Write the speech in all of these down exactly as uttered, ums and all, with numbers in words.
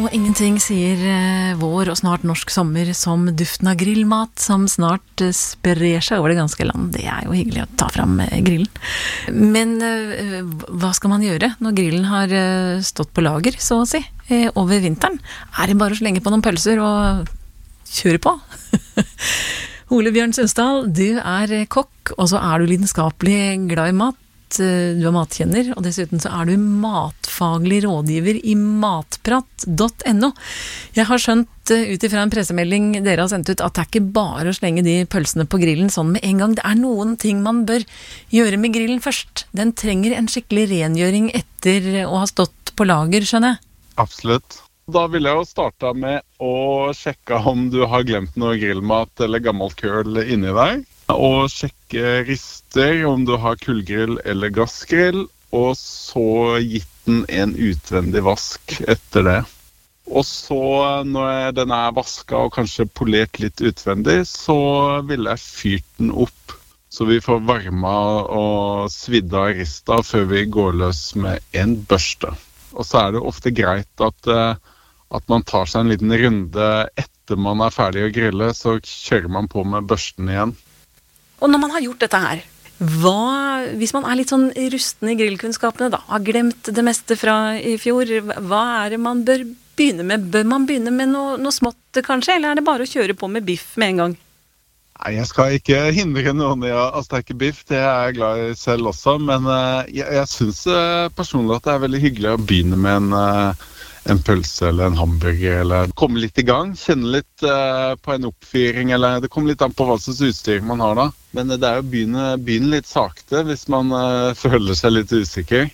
Og ingenting sier eh, vår og snart norsk sommer som duften av grillmat som snart eh, sprer seg over det ganske land. Det er jo hyggelig å ta fram eh, grillen. Men eh, hva skal man gjøre når grillen har eh, stått på lager, så å si, eh, over vinteren? Er det bare å slenge på noen pølser og kjøre på? Ole Bjørn Sundsdal, du er eh, kokk, og så er du lidenskapelig glad i mat. Du er matkjenner, og dessuten så er du matfaglig rådgiver i matprat punktum no. Jeg har skjønt ut ifra en pressemelding dere har sendt ut at det er ikke bare å slenge de pølsene på grillen sånn med en gang. Det er noen ting man bør gjøre med grillen først. Den trenger en skikkelig rengjøring etter å ha stått på lager, skjønner jeg. Absolutt. Da vil jeg jo starte med å sjekke om du har glemt noe grillmat eller gammelt køl inni deg. Og sjekke rister om du har kullgrill eller gassgrill, og så gitt den en utvendig vask etter det. Og så når den er vasket og kanskje polert litt utvendig, så vil jeg fyrt den opp, så vi får varmet og svidd av rista før vi går løs med en børste. Og så er det ofte greit at, at man tar seg en liten runde etter man er ferdig å grille, så kjører man på med børsten igjen. Og når man har gjort dette her, hva, hvis man er litt sånn rusten i grillkunnskapene da, har glemt det meste fra i fjor, hva er det man bør begynne med? Bør man begynne med noe, noe smått kanskje, eller er det bare å kjøre på med biff med en gang? Nei, jeg skal ikke hindre noen i å steke biff, det er jeg glad i selv også, men jeg, jeg synes personlig at det er veldig hyggelig å begynne med en... en pølse eller en hamburger, eller komme litt i gang, kjenne litt uh, på en oppfyring, eller det kommer litt an på hva slags utstyr man har da. Men det er jo å begynne, begynne litt sakte hvis man uh, føler seg litt usikker.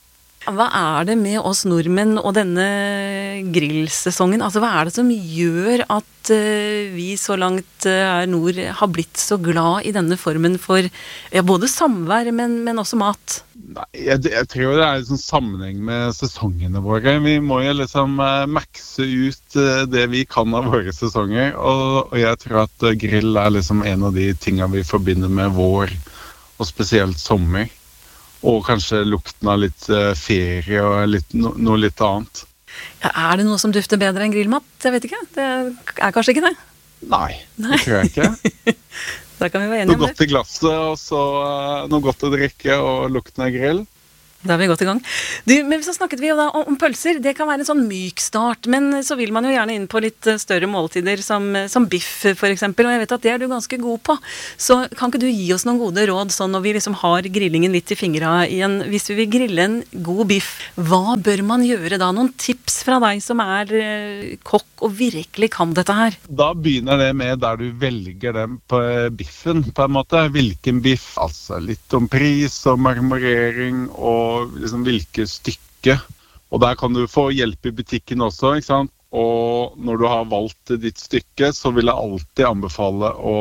Hva er det med oss nordmenn og denne grillsesongen? Altså, hva er det som gjør at uh, vi så langt uh, her nord har blitt så glad i denne formen for ja, både samvær, men, men også mat? Nei, jeg, jeg tror det er en sånn sammenheng med sesongene våre. Vi må jo liksom uh, makse ut uh, det vi kan av våre sesonger, og, og jeg tror at uh, grill er liksom en av de tingene vi forbinder med vår, og spesielt sommer. Og kanskje lukten av litt uh, ferie og litt, no, noe litt annet. Ja, er det noe som dufter bedre enn grillmat? Jeg vet ikke. Det er kanskje ikke det? Nei, Nei. Det tror jeg ikke. Da kan vi være enige om det. Noe godt i glasset, og så uh, noe godt å drikke, og lukten av grill. Da er vi godt i gang. Du, men så snakket vi jo da om, om pølser. Det kan være en sånn myk start, men så vil man jo gjerne inn på litt større måltider, som, som biff for eksempel, og jeg vet at det er du ganske god på. Så kan ikke du gi oss noen gode råd, sånn når vi liksom har grillingen litt i fingra igjen? Hvis vi vil grille en god biff, hva bør man gjøre da? Noen tips fra deg som er eh, kokk og virkelig kan dette her? Da begynner det med der du velger den på biffen, på en måte. Hvilken biff? Altså litt om pris og marmorering og liksom hvilke stykke. Og der kan du få hjelp i butikken også, ikke sant? Og når du har valgt ditt stykke, så vil jeg alltid anbefale å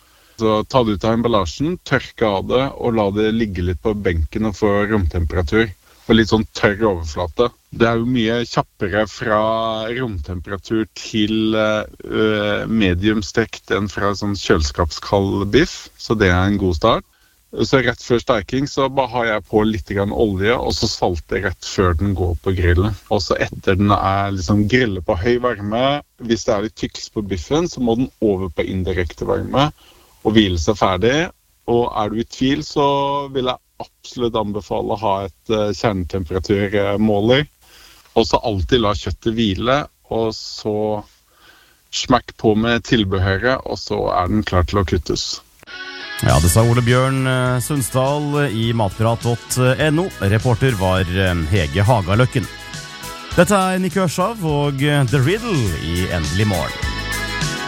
så ta det ut av emballasjen, tørke av det og la det ligge litt på benken og få romtemperatur. Og litt sånn tørr overflate. Det er jo mye kjappere fra romtemperatur til uh, mediumstekt enn fra sånn kjøleskapskald biff, så det er en god start. Så rett før steking så bare har jeg på litt grann olje, og så salter rett før den går på grillen. Og så etter den er liksom grillet på høy varme, hvis det er litt tykkes på biffen, så må den over på indirekte varme og hvile seg ferdig. Og er du i tvil, så vil jeg absolutt anbefale å ha et uh, kjernetemperaturmåler. Og så alltid la kjøttet hvile, og så smakk på med tilbehøret, og så er den klar til å kuttes. Ja, det sa Ole Bjørn Sundsdal i matprat punktum no. Reporter var Hege Hagaløkken. Dette er Nick Ørsav og The Riddle i Endelig morgen.